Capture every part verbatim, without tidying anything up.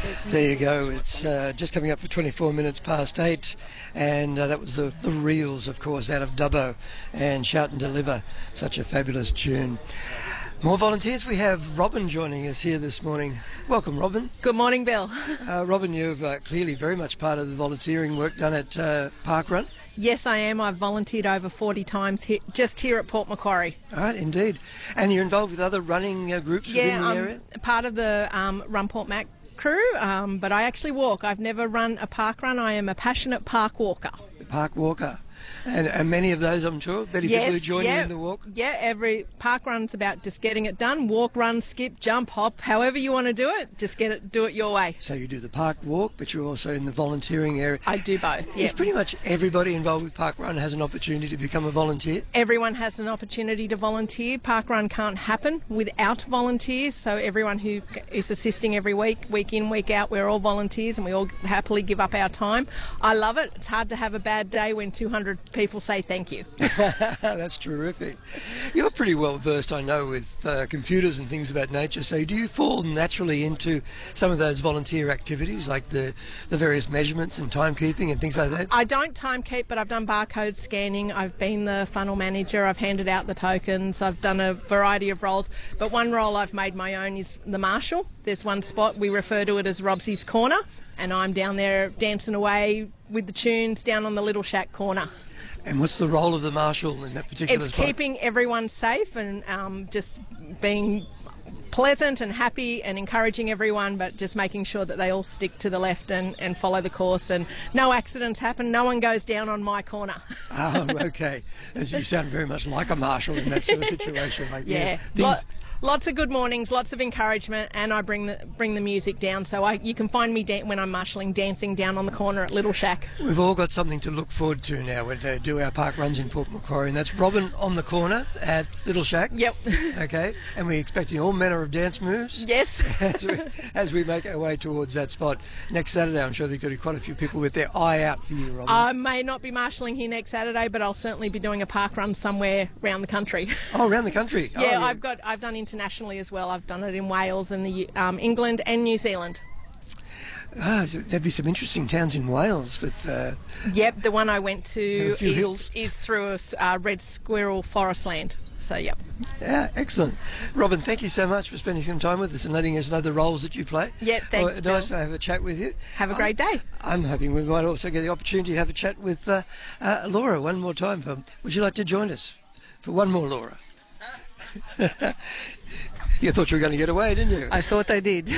There you go. It's uh, just coming up for twenty-four minutes past eight, and uh, that was the, the Reels, of course, out of Dubbo and Shout and Deliver. Such a fabulous tune. More volunteers. We have Robin joining us here this morning. Welcome, Robin. Good morning, Bill. Uh, Robin, you've uh, clearly very much part of the volunteering work done at uh, Parkrun. Yes, I am. I've volunteered over forty times here, just here at Port Macquarie. All right, indeed. And you're involved with other running uh, groups Yeah, within the I'm area? part of the um, Run Port Mac crew, um, but I actually walk. I've never run a park run. I am a passionate park walker. Park walker. And, and many of those, I'm sure, many Yes, people who join yeah, you in the walk? Yeah, every park run's about just getting it done. Walk, run, skip, jump, hop, however you want to do it, just get it, do it your way. So you do the park walk, but you're also in the volunteering area. I do both, yeah. Is pretty much everybody involved with Parkrun has an opportunity to become a volunteer? Everyone has an opportunity to volunteer. Parkrun can't happen without volunteers, so everyone who is assisting every week, week in, week out, we're all volunteers and we all happily give up our time. I love it. It's hard to have a bad day when two hundred people say thank you. That's terrific. You're pretty well versed, I know, with uh, computers and things about nature, so do you fall naturally into some of those volunteer activities like the, the various measurements and timekeeping and things like that? I don't time keep, but I've done barcode scanning, I've been the funnel manager, I've handed out the tokens, I've done a variety of roles, but one role I've made my own is the marshal. There's one spot, we refer to it as Robsy's Corner, and I'm down there dancing away with the tunes down on the Little Shack corner. And what's the role of the marshal in that particular It's spot? keeping everyone safe and um, just being pleasant and happy and encouraging everyone, but just making sure that they all stick to the left and, and follow the course and no accidents happen, no one goes down on my corner. Oh, okay. As you sound very much like a marshal in that sort of situation. Like, Yeah, yeah Lot, lots of good mornings, lots of encouragement, and I bring the bring the music down. So I, you can find me dan- when I'm marshalling, dancing down on the corner at Little Shack. We've all got something to look forward to now when we do our park runs in Port Macquarie, and that's Robin on the corner at Little Shack. Yep. Okay, and we're expecting all manner of dance moves. Yes. as, we, as we make our way towards that spot next Saturday. I'm sure there's going to be quite a few people with their eye out for you, Robin. I may not be marshalling here next Saturday, but I'll certainly be doing a park run somewhere around the country. Oh, around the country. Yeah, oh, yeah. I've got I've done internationally as well. I've done it in Wales and the um, England and New Zealand. Ah, there'd be some interesting towns in Wales with. Uh, Yep, the one I went to a few is, hills. is through a uh, red squirrel forest land. So, yep. Yeah, excellent. Robin, thank you so much for spending some time with us and letting us know the roles that you play. Yeah, thanks, Oh, Bill. nice to have a chat with you. Have a great day. I'm hoping we might also get the opportunity to have a chat with uh, uh, Laura one more time. Um, Would you like to join us for one more, Laura? You thought you were going to get away, didn't you? I thought I did.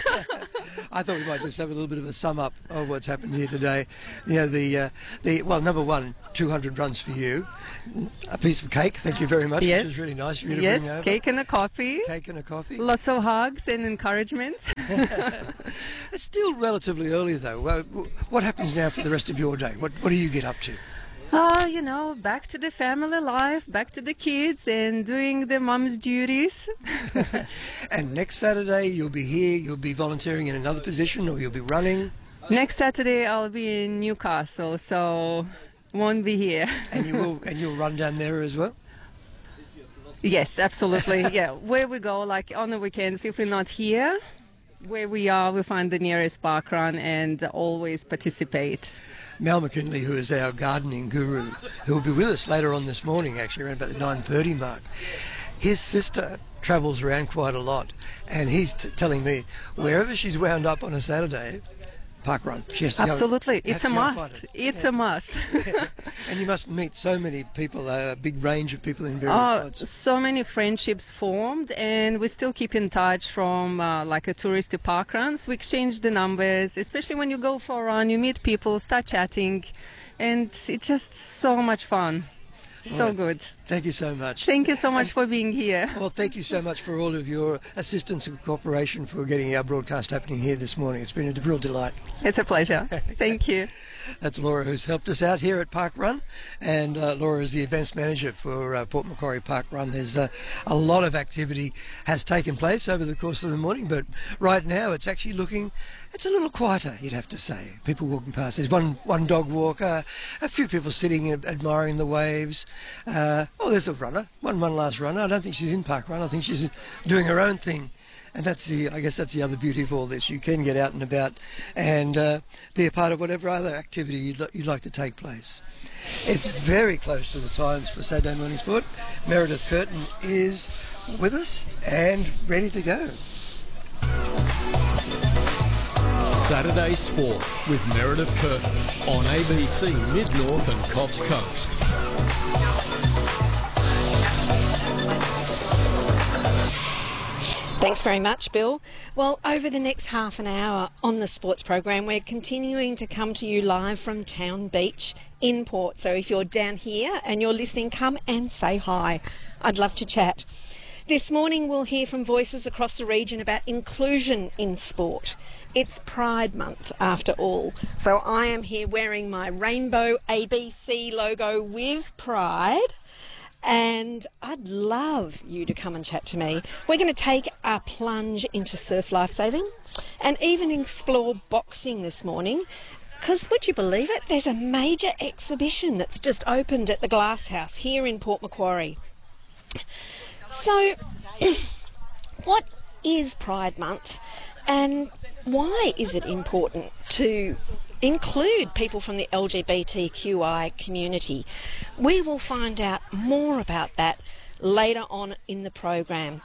I thought we might just have a little bit of a sum up of what's happened here today. You know, the, uh, the well, number one, two hundred runs for you. A piece of cake, thank you very much, Yes. which is really nice of you to Yes, bring over. cake and a coffee. Cake and a coffee. Lots of hugs and encouragement. It's still relatively early, though. Well, what happens now for the rest of your day? What, what do you get up to? Uh, you know, back to the family life, back to the kids and doing the mom's duties. And next Saturday, you'll be here, you'll be volunteering in another position, or you'll be running. Next Saturday I'll be in Newcastle, so won't be here. And you will, and you'll run down there as well. Yes, absolutely. Yeah, where we go, like on the weekends, if we're not here, where we are, we find the nearest park run and always participate. Mal McKinley, who is our gardening guru, who will be with us later on this morning, actually around about the nine thirty mark. His sister travels around quite a lot, and he's t- telling me wherever she's wound up on a Saturday, park run. She has to Absolutely, go, it's a have to go and must. find it. It's Yeah. a must. And you must meet so many people, a big range of people in various Oh, spots. so many friendships formed, and we still keep in touch from uh, like a touristy park runs. We exchange the numbers, especially when you go for a run, you meet people, start chatting, and it's just so much fun. So Right. good. Thank you so much. Thank you so much for being here. Well, thank you so much for all of your assistance and cooperation for getting our broadcast happening here this morning. It's been a real delight. It's a pleasure. Thank you. That's Laura, who's helped us out here at Park Run, and uh, Laura is the events manager for uh, Port Macquarie Park Run. There's uh, a lot of activity has taken place over the course of the morning, but right now it's actually looking, it's a little quieter, you'd have to say. People walking past. There's one one dog walker, a few people sitting and admiring the waves. Uh, oh, there's a runner, one one last runner. I don't think she's in Park Run. I think she's doing her own thing And that's the, I guess that's the other beauty of all this. You can get out and about and uh, be a part of whatever other activity you'd, li- you'd like to take place. It's very close to the times for Saturday Morning Sport. Meredith Curtin is with us and ready to go. Saturday Sport with Meredith Curtin on A B C Mid-North and Coffs Coast. Thanks very much, Bill. Well, over the next half an hour on the sports program, we're continuing to come to you live from Town Beach in Port. So if you're down here and you're listening, come and say hi. I'd love to chat. This morning we'll hear from voices across the region about inclusion in sport. It's Pride Month after all. So I am here wearing my rainbow A B C logo with pride. And I'd love you to come and chat to me. We're going to take a plunge into surf lifesaving and even explore boxing this morning. Because, would you believe it, there's a major exhibition that's just opened at the Glass House here in Port Macquarie. So, what is Pride Month and why is it important to include people from the L G B T Q I community? We will find out more about that later on in the program.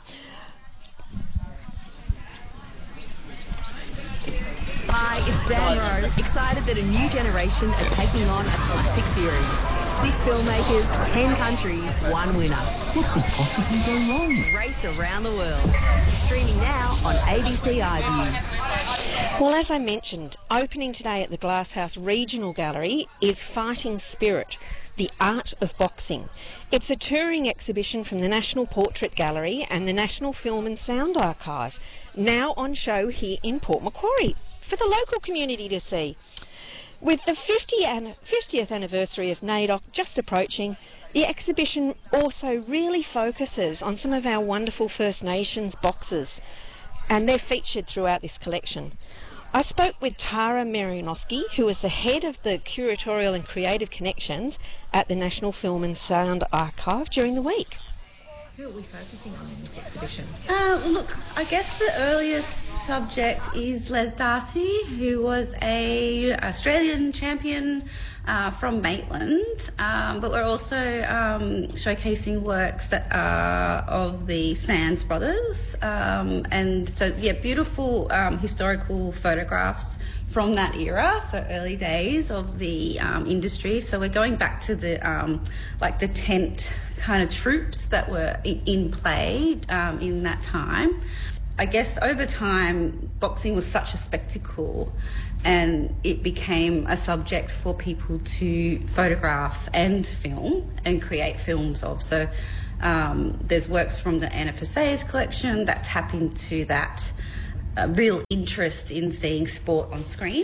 Hi, it's Zamro. Excited that a new generation are taking on a classic series. Six filmmakers, ten countries, one winner. What could possibly go wrong? Race around the world. Streaming now on A B C iView. Well, as I mentioned, opening today at the Glasshouse Regional Gallery is Fighting Spirit, the Art of Boxing. It's a touring exhibition from the National Portrait Gallery and the National Film and Sound Archive, now on show here in Port Macquarie for the local community to see. With the fiftieth anniversary of NAIDOC just approaching, the exhibition also really focuses on some of our wonderful First Nations boxers, and they're featured throughout this collection. I spoke with Tara Marionowski, who is the head of the Curatorial and Creative Connections at the National Film and Sound Archive during the week. Who are we focusing on in this exhibition? Uh, look, I guess the earliest subject is Les Darcy, who was a Australian champion uh, from Maitland, um, but we're also um, showcasing works that are of the Sands brothers, um, and so yeah, beautiful um, historical photographs from that era, so early days of the um, industry. So we're going back to the um, like the tent kind of troops that were in, in play um, in that time. I guess over time, boxing was such a spectacle and it became a subject for people to photograph and film and create films of. So um, there's works from the Anna Face's collection that tap into that uh, real interest in seeing sport on screen.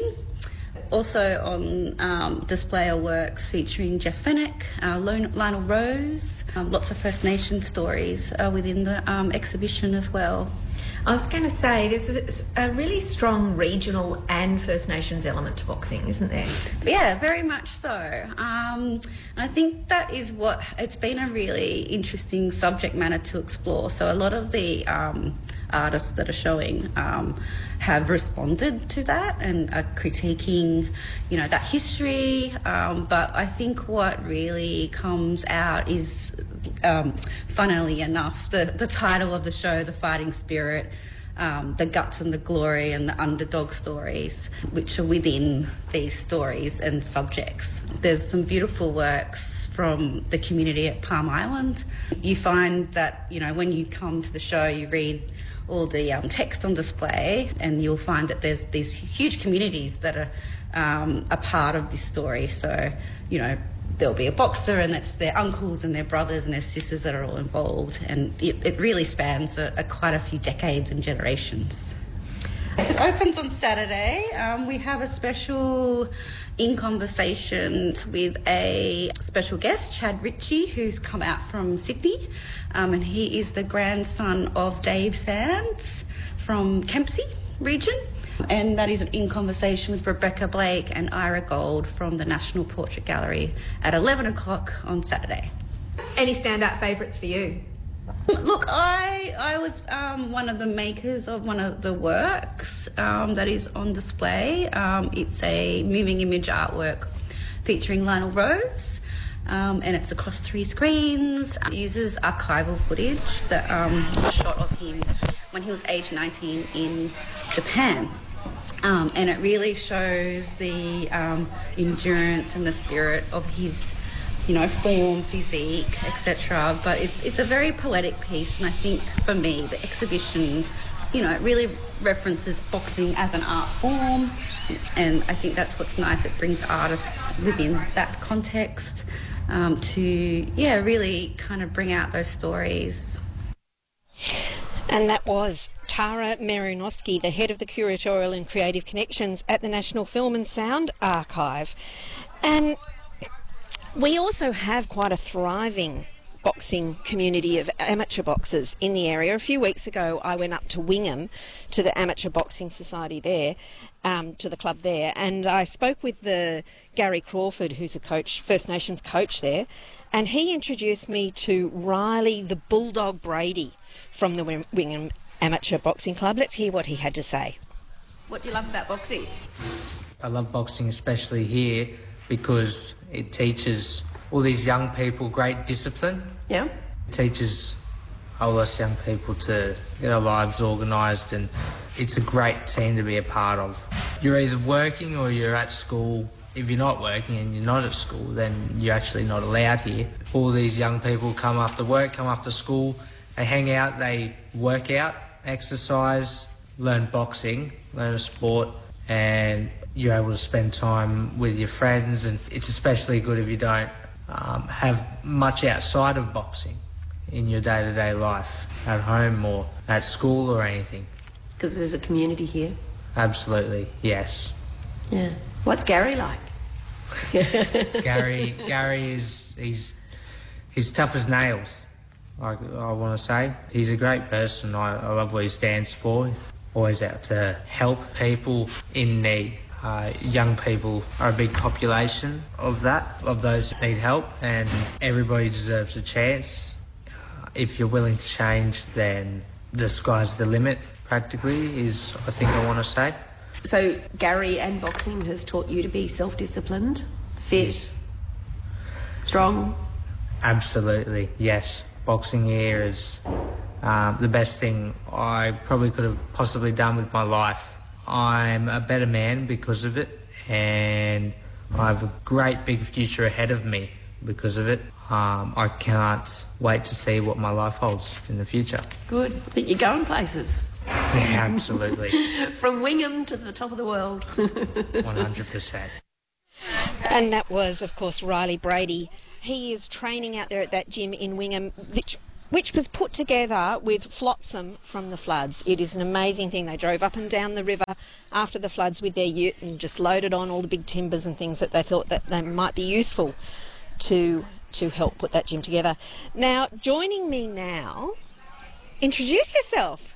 Also on um, display are works featuring Jeff Fennick, uh, Lionel Rose, um, lots of First Nation stories uh, within the um, exhibition as well. I was going to say, there's a really strong regional and First Nations element to boxing, isn't there? Yeah, very much so. Um, I think that is what, it's been a really interesting subject matter to explore. So a lot of the um, artists that are showing um, have responded to that and are critiquing, you know, that history. Um, but I think what really comes out is, um, funnily enough, the, the title of the show, The Fighting Spirit, um, the guts and the glory and the underdog stories, which are within these stories and subjects. There's some beautiful works from the community at Palm Island. You find that, you know, when you come to the show, you read all the um, text on display, and you'll find that there's these huge communities that are um, a part of this story. So, you know, there'll be a boxer and it's their uncles and their brothers and their sisters that are all involved, and it, it really spans a, a quite a few decades and generations. It opens on Saturday. Um, we have a special In Conversation with a special guest, Chad Ritchie, who's come out from Sydney, um, and he is the grandson of Dave Sands from Kempsey region. And that is an In Conversation with Rebecca Blake and Ira Gold from the National Portrait Gallery at eleven o'clock on Saturday. Any standout favourites for you? Look, I I was um, one of the makers of one of the works um, that is on display. Um, it's a moving image artwork featuring Lionel Rose, um, and it's across three screens. It uses archival footage that um, was shot of him when he was age nineteen in Japan. Um, and it really shows the um, endurance and the spirit of his, you know, form, physique, et cetera. But it's it's a very poetic piece, and I think for me the exhibition, you know, it really references boxing as an art form, and I think that's what's nice. It brings artists within that context um, to, yeah, really kind of bring out those stories. And that was Tara Marinovsky, the head of the Curatorial and Creative Connections at the National Film and Sound Archive. And we also have quite a thriving boxing community of amateur boxers in the area. A few weeks ago I went up to Wingham to the Amateur Boxing Society there, um, to the club there, and I spoke with the Gary Crawford, who's a coach, First Nations coach there, and he introduced me to Riley the Bulldog Brady from the Wingham Amateur Boxing Club. Let's hear what he had to say. What do you love about boxing? I love boxing especially here because it teaches all these young people great discipline. Yeah. It teaches all us young people to get our lives organised, and it's a great team to be a part of. You're either working or you're at school. If you're not working and you're not at school, then you're actually not allowed here. All these young people come after work, come after school, they hang out, they work out, exercise, learn boxing, learn a sport, and you're able to spend time with your friends. And it's especially good if you don't um, have much outside of boxing in your day-to-day life, at home or at school or anything. Because there's a community here. Absolutely, yes. Yeah. What's Gary like? Gary, Gary is he's he's tough as nails. I, I want to say he's a great person. I, I love what he stands for. Always out to help people in need. Uh, young people are a big population of that, of those who need help, and everybody deserves a chance. Uh, if you're willing to change, then the sky's the limit, practically, is I think I want to say. So Gary and boxing has taught you to be self-disciplined, fit, yes. Strong? Absolutely, yes. Boxing here is um, the best thing I probably could have possibly done with my life. I'm a better man because of it, and I have a great big future ahead of me because of it. Um, I can't wait to see what my life holds in the future. Good. I think you're going places. Yeah, absolutely. From Wingham to the top of the world. one hundred percent. And that was, of course, Riley Brady. He is training out there at that gym in Wingham, which, which was put together with Flotsam from the floods. It is an amazing thing. They drove up and down the river after the floods with their ute and just loaded on all the big timbers and things that they thought that they might be useful to to help put that gym together. Now, joining me now, introduce yourself.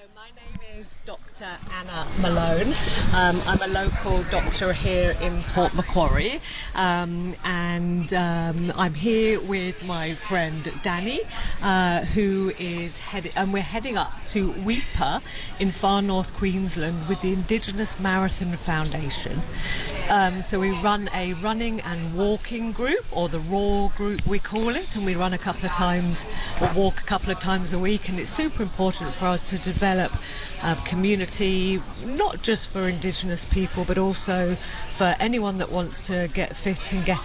Is Doctor Anna Malone. Um, I'm a local doctor here in Port Macquarie, um, and um, I'm here with my friend Danny, uh, who is heading, and we're heading up to Weipa in far north Queensland with the Indigenous Marathon Foundation. Um, so we run a running and walking group, or the RAW group we call it, and we run a couple of times, or walk a couple of times a week, and it's super important for us to develop Uh, community, not just for Indigenous people, but also for anyone that wants to get fit and get